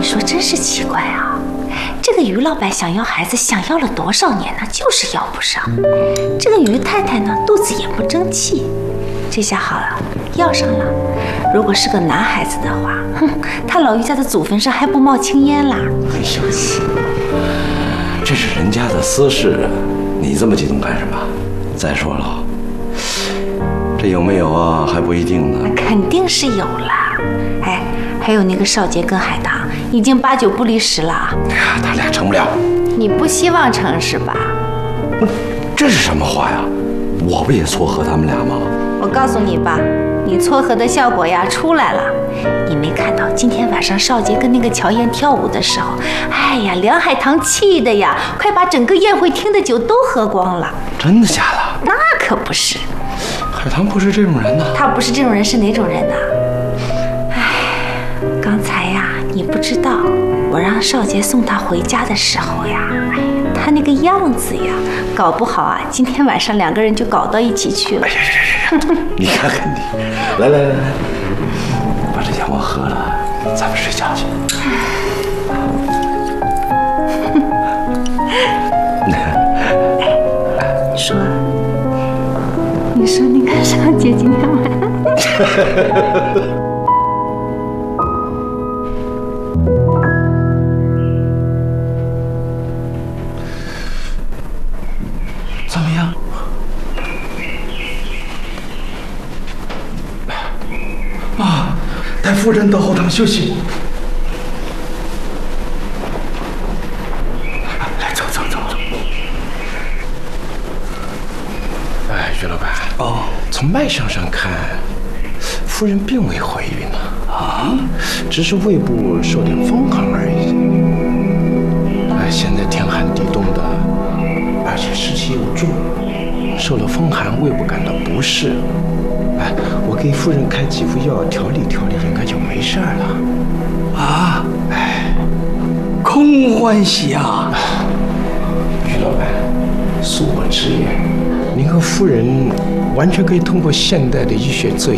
说真是奇怪啊，这个于老板想要孩子，想要了多少年呢，就是要不上。这个于太太呢，肚子也不争气，这下好了，要上了。如果是个男孩子的话，他老于家的祖坟上还不冒青烟啦。 哎呦，这是人家的私事，你这么激动干什么？再说了，这有没有啊还不一定呢。 肯定是有啦。哎，还有那个少杰跟海棠已经8、9不离10了。 哎呀，他俩成不了。 你不希望成是吧？ 这是什么话呀？我不也撮合他们俩吗？ 我告诉你吧，你撮合的效果呀出来了。你没看到今天晚上少杰跟那个乔燕跳舞的时候，哎呀，梁海棠气的呀，快把整个宴会厅的酒都喝光了。 真的假的？ 那可不是。 海棠不是这种人呢。 他不是这种人是哪种人呢？哎，刚才呀，你不知道，我让少杰送他回家的时候呀，哎，他那个样子呀，搞不好啊，今天晚上2个人就搞到一起去了。 哎呀，你看看你，来，把这药我喝了，咱们睡觉去。 你说那个少杰今天晚上怎么样？啊，带夫人到后堂休息。来，走。哎，于老板。哦，从脉象上看，夫人并未怀孕呢。啊，只是胃部受点风寒而已。哎，现在天寒地冻的，而且湿气又重，受了风寒，胃部感到不适。哎，我给夫人开几副药调理调理，应该就没事了。啊，哎，空欢喜啊！于老板，恕我直言，您和夫人完全可以通过现代的医学